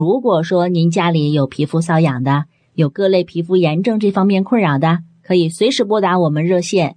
如果说您家里有皮肤瘙痒的，有各类皮肤炎症这方面困扰的，可以随时拨打我们热线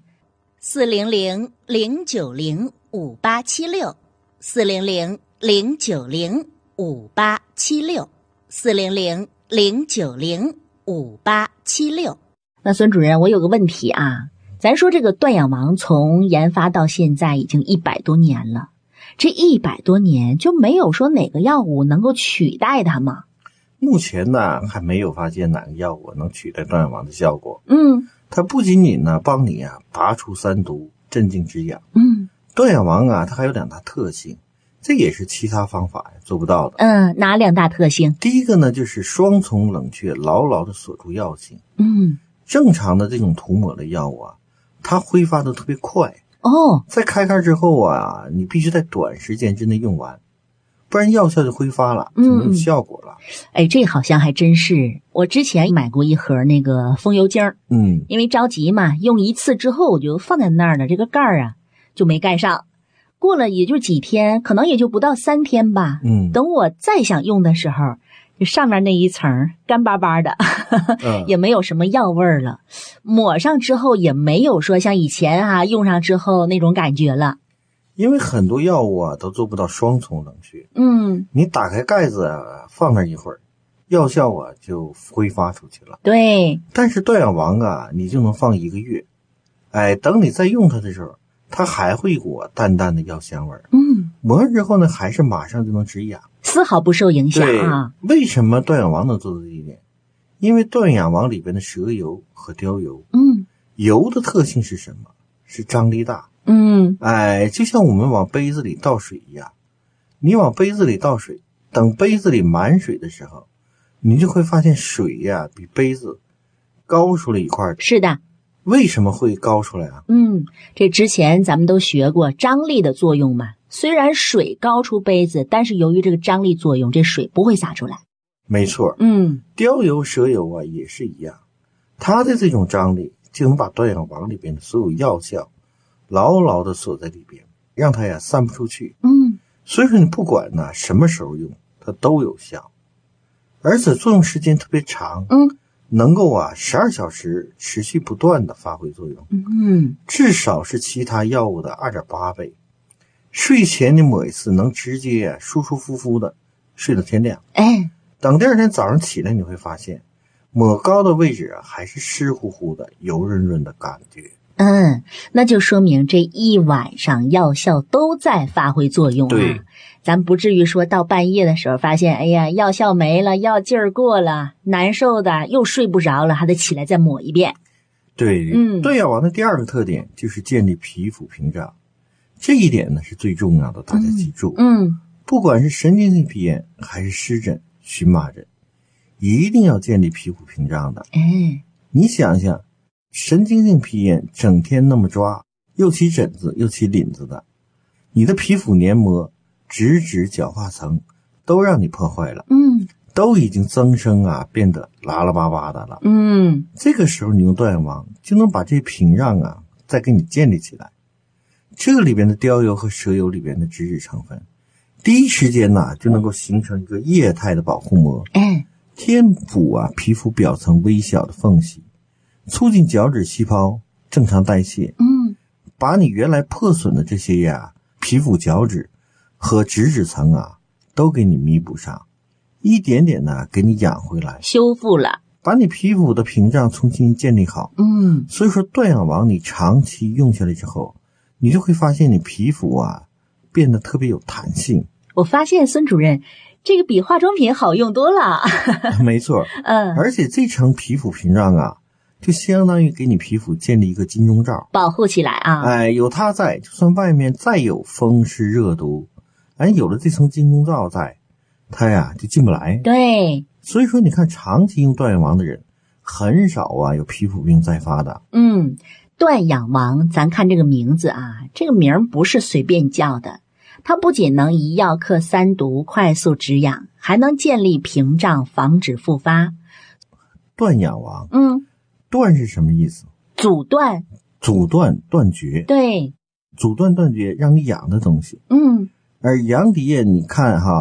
400-090-5876，400-090-5876。那孙主任，我有个问题啊，咱说这个断氧王从研发到现在已经100多年了，这100多年就没有说哪个药物能够取代它吗？ 目前呢，还没有发现哪个药物能取代断氧王的效果。它不仅仅呢帮你拔除三毒，镇静止痒。断氧王它还有2大特性，这也是其他方法做不到的。 哪2大特性？ 第一个呢，就是双重冷却牢牢的锁住药性。正常的这种涂抹的药物它挥发的特别快。在开盖之后你必须在短时间之内用完，不然药效就挥发了，就没有效果了。 这好像还真是。我之前买过一盒那个风油精，因为着急嘛，用1次之后我就放在那儿了，这个盖儿就没盖上。过了也就几天，可能也就不到3天吧。等我再想用的时候，就上面那一层干巴巴的，也没有什么药味了。抹上之后也没有说像以前用上之后那种感觉了。 因为很多药物都做不到双重冷却。你打开盖子放那一会儿，药效就挥发出去了。 对。 但是断氧王你就能放1个月。等你再用它的时候，它还会有股淡淡的药香味。抹上之后呢，还是马上就能止痒， 丝毫不受影响啊。 为什么断氧王能做到这一点？因为断氧王里边的蛇油和貂油，油的特性是什么？是张力大。就像我们往杯子里倒水一样，你往杯子里倒水，等杯子里满水的时候，你就会发现水比杯子高出了一块。 是的。 为什么会高出来这之前咱们都学过张力的作用嘛。虽然水高出杯子，但是由于这个张力作用，这水不会洒出来。 没错。貂油、蛇油也是一样，它的这种张力就能把断氧王里边的所有药效牢牢的锁在里边，让它散不出去。所以说你不管什么时候用，它都有效，而且作用时间特别长。能够12小时持续不断的发挥作用。至少是其他药物的2.8倍。睡前你抹一次，能直接舒舒服服的睡到天亮。等第二天早上起来，你会发现抹膏的位置还是湿乎乎的、油润润的感觉。 那就说明这一晚上药效都在发挥作用。 对， 咱不至于说到半夜的时候发现，药效没了，药劲儿过了，难受的又睡不着了，还得起来再抹一遍。 对。断氧王的第2个特点就是建立皮肤屏障，这一点呢是最重要的，大家记住。不管是神经性皮炎还是湿疹、荨麻疹，一定要建立皮肤屏障的。你想想，神经性皮炎整天那么抓，又起疹子又起鳞子的，你的皮肤黏膜、脂质、角化层都让你破坏了。都已经增生变得拉拉巴巴的了。这个时候你用断氧王就能把这屏障再给你建立起来。这里边的貂油和蛇油里边的脂质成分，第一时间就能够形成一个液态的保护膜，填补皮肤表层微小的缝隙，促进角质细胞正常代谢。把你原来破损的这些皮肤角质和脂质层都给你弥补上，一点点给你养回来， 修复了， 把你皮肤的屏障重新建立好。所以说断氧王你长期用下来之后，你就会发现你皮肤变得特别有弹性。 我发现孙主任这个比化妆品好用多了。 没错。而且这层皮肤屏障就相当于给你皮肤建立一个金钟罩， 保护起来有它在，就算外面再有风湿热毒，有了这层金钟罩在，它就进不来。 对。 所以说你看长期用断氧王的人很少有皮肤病再发的。 断氧王咱看这个名字这个名不是随便叫的，它不仅能一药克三毒，快速止痒，还能建立屏障，防止复发。 断氧王断是什么意思？ 阻断。 断绝。 对。 阻断断绝让你痒的东西。而羊蹄叶你看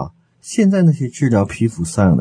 现在那些治疗皮肤瘙痒